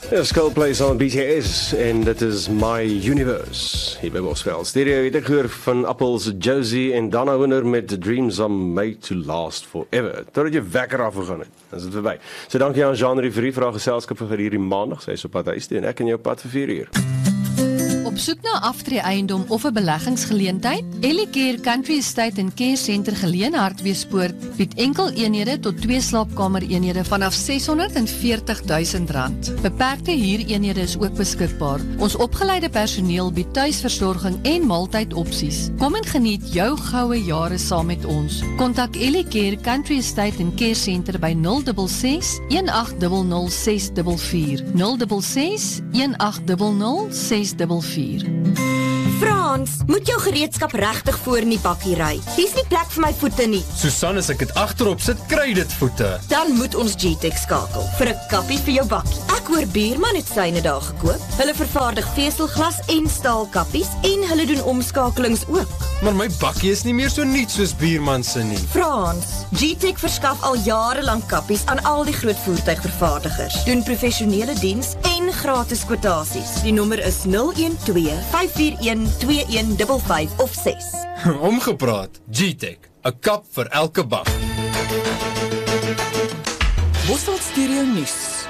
Skullplays on BTS en dit is My Universe hier by Bosveld. Stereo het ek gehoor van Apples, Josie en Dana Winner met Dreams Are Made to Last Forever. Totdat jy wekker afgegaan het, is dit verby. So dankie aan Jean Rivrie vir haar geselskap vir hierdie maandag. Sy is op pad huis toe en ek in jou pad vir 4 uur. Op soek na aftreeeiendom of 'n beleggingsgeleentheid? Ellicare Country Estate and Care Center geleë Hartbeespoort bied enkel eenhede tot 2 slaapkamereenhede vanaf R640,000. Beperkte huureenhede is ook beskikbaar. Ons opgeleide personeel bied tuisversorging en maaltydopsies. Kom en geniet jou goue jare saam met ons. Kontak Ellicare Country Estate and Care Center by 066 1800 644 066 1800 644. Frans, moet jou gereedskap regtig voor in die bakkie ry. Hier's nie plek vir my voete nie. Susan, as ek dit agterop sit, kry dit voete. Dan moet ons GTEC skakel vir 'n kappie vir jou bakkie. Ek hoor Buurman het syne daar gekoop. Hulle vervaardig veselglas en staalkappies en hulle doen omskakelings ook. Maar my bakkie is nie meer so nuut soos Buurman se nie. Frans, GTEC verskaf al jare lank kappies aan al die groot voertuigvervaardigers. Doen professionele diens en gratis kwotasies. Die nommer is 012-541-2155 of 6. Omgepraat, GTEC, 'n kap vir elke bak. Bosveld Stereo Nuus.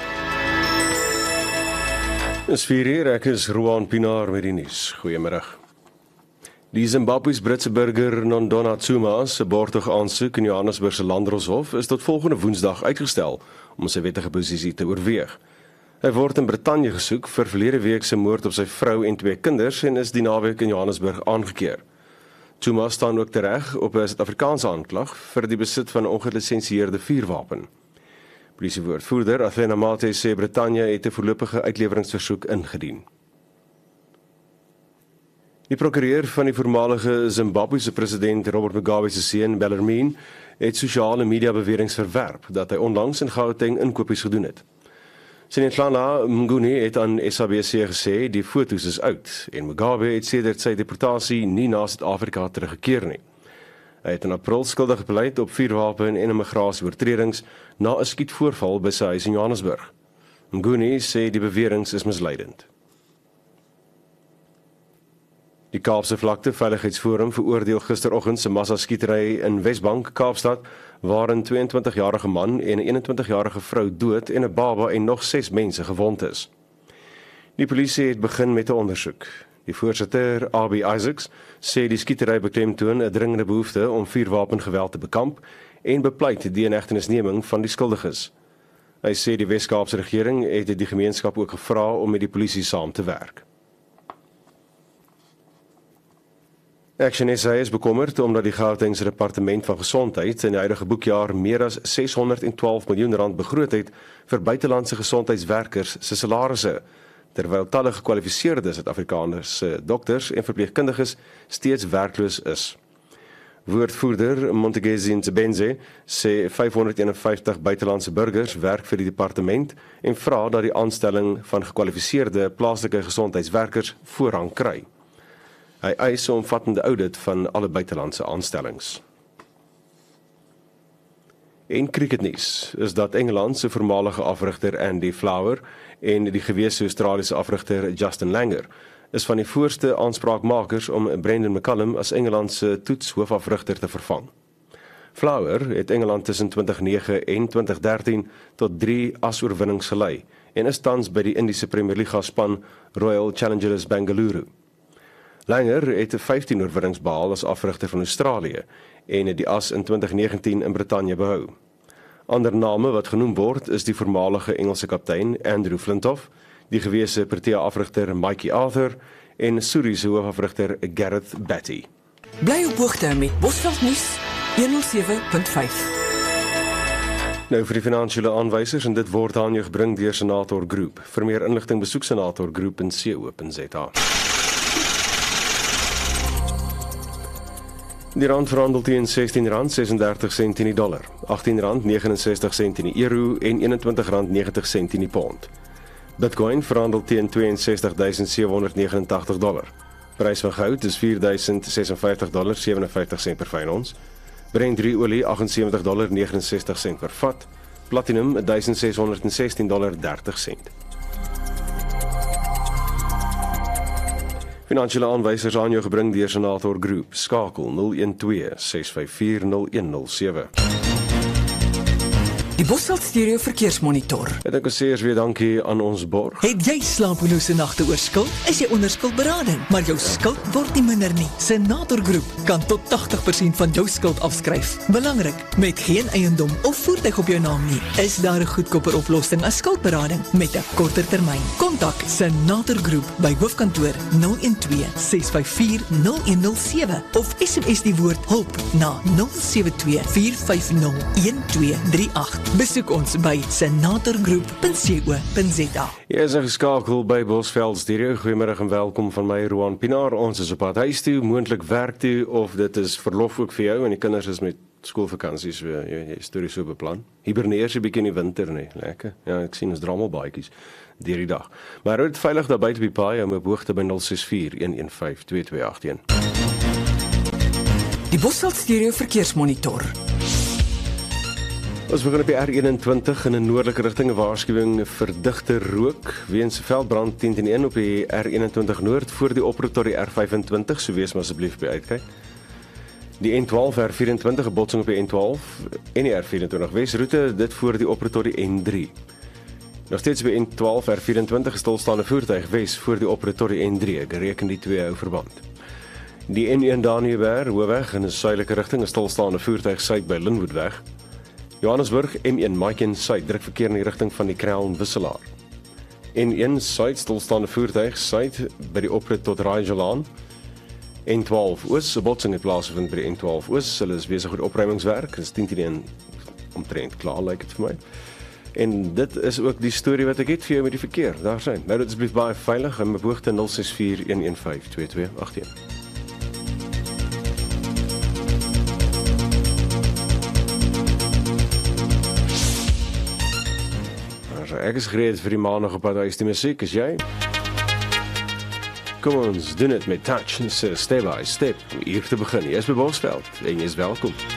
Dis 4 uur, ek is Roan Pinaar met die nuus. Goeiemiddag. Die Zimbabwe's Britse burger Nondona Tsuma se borgtige aansoek in Johannesburg se Landdroshof is tot volgende Woensdag uitgestel om sy wettige posisie te oorweeg. Hy word in Brittanje gesoek vir verlede week se moord op sy vrou en 2 kinders en is die naweek in Johannesburg aangekeer. Tsuma staan ook tereg op 'n Suid-Afrikaanse aanklag vir die besit van 'n ongelisensieerde vuurwapen. Polisiewoordvoerder Athena Mate sê Brittanje het 'n voorlopige uitleweringsversoek ingedien. Die prokureur van die voormalige Zimbabwese president Robert Mugabe se seun Bellarmine het sosiale media beweringe verwerp dat hy onlangs in Gauteng inkopies gedoen het. Senator Mnguni het aan SABC gesê die foto's is oud en Mugabe het sedert sy deportasie nie na Suid-Afrika teruggekeer nie. Hy het in April skuldig gepleit op vuurwapen en immigrasieoortredings na 'n skietvoorval by sy huis in Johannesburg. Mnguni sê die beweringe is misleidend. Die Kaapse Vlakte Veiligheidsforum veroordeel gisteroggend se massaskietery in Wesbank, Kaapstad, waarin 'n 22-jarige man en 'n 21-jarige vrou dood en 'n baba en nog 6 mense gewond is. Die polisie het begin met 'n ondersoek. Die voorsitter, AB Isaacs, sê die skietery beklemtoon 'n dringende behoefte om vuurwapengeweld te bekamp en bepleit die inhegtenisneming van die skuldiges. Hy sê die Wes-Kaapse regering het die gemeenskap ook gevra om met die polisie saam te werk. Action SA is bekommerd omdat die Gautengse Departement van Gesondheid in die huidige boekjaar meer as R612 miljoen begroot het vir buitelandse gesondheidswerkers se salarisse, terwyl talle gekwalifiseerde Suid-Afrikaanse dokters en verpleegkundiges steeds werkloos is. Woordvoerder Montegesi Nsebenze sê 551 buitelandse burgers werk vir die departement en vra dat die aanstelling van gekwalifiseerde plaaslike gesondheidswerkers voorrang kry. Hy eis 'n omvattende audit van alle buitelandse aanstellings. En cricketnuus is dat Engeland se voormalige afrigter Andy Flower en die gewese Australiese afrigter Justin Langer is van die voorste aanspraakmakers om Brendan McCullum as Engeland se toetshoofafrigter te vervang. Flower het Engeland tussen 2009 en 2013 tot 3 asoorwinnings gelei en is tans by die Indiese Premier League span Royal Challengers Bengaluru. Langer het 15 oorwinnings behaal as afrigter van Australië en het die as in 2019 in Brittanje behou. Ander name wat genoem word is die voormalige Engelse kaptein Andrew Flintoff, die gewese Protea afrigter Mikey Arthur en Surrey se hoofafrigter Gareth Batty. Bly op hoogte met Bosveld Nuus 107.5. Nou vir die finansiële aanwysers en dit word aan jou gebring deur Senator Groep. Vir meer inligting besoek senatorgroep.co.za. Die rand verhandel teen R16.36 in die dollar, R18.69 in die euro en R21.90 in die pond. Bitcoin verhandel teen $62,789. Prys van goud is $4,056,57 per fyn ons. Brent olie $78,69 per vat. Platinum $1,616,30. Finansiële aanwysers aan jou gebring deur Senator Groep. Skakel 012 654 0107. Die Bosveld Stereo Verkeersmonitor. En ek wil sê eers weer dankie aan ons borg. Het jy slapelose nagte oor skuld? Is jy onder skuldberading, maar jou skuld word nie minder nie. Senator Groep kan tot 80% van jou skuld afskryf. Belangrik, met geen eiendom of voertuig op jou naam nie, is daar 'n goedkoper oplossing as skuldberading met 'n korter termyn. Kontak Senator Groep by hoofkantoor 012 654 0107 of SMS die woord hulp na 072 450 1238. Besoek ons by senatorgroep.co.za. Jy is geskakel by Bosveld Stereo. Goeiemôre en welkom van my Roan Pinaar. Ons is op pad huis toe, moontlik werk toe of dit is verlof ook vir jou en die kinders is met skoolvakansies, jy storie so beplan. Hiberneer sy bietjie in die winter nie, lekker. Ja, ek sien ons dramal baadjies deur die dag. Maar hou dit veilig daar buite op die paai om op hoogte by 064 115 2281. Die Bosveld Stereo Verkeersmonitor. Ons begin op die R21 in 'n noordelike rigting, 'n waarskuwing vir digte rook weens veldbrand 10-1 op die R21 Noord voor die oproep tot die R25, so wees maar asseblief by uitkyk. Die N12 R24 'n botsing op die N12 en die R24 Wesroete, dit voor die oproep tot die N3. Nog steeds by N12 R24 stilstaande voertuig wes voor die oproep tot die N3, ek reken die twee hou verband. Die N1 Daniëberg hoofweg in 'n suidelike rigting, 'n stilstaande voertuig suid by Linwoodweg. Johannesburg M1 Maiken Suid druk verkeer in die rigting van die Crown Wisselaar. N1 Suid stilstaande voertuig suid by die oprit tot Raaijalaan. N12 Oos, 'n botsing het plaasgevind by die N12 Oos. Hulle is besig met opruimingswerk. Dit is 10-1 omtrent klaar, lyk dit vir my. En dit is ook die storie wat ek het vir jou met die verkeer. Daar sien. Nou dit asseblief baie veilig en met hoogte 064 115 2281. Ek is gereed vir die maandag op pad huis die musiek, is jy? Kom ons doen dit met Touch, so step by step, om hier te begin. Jy is by Bosveld en jy is welkom.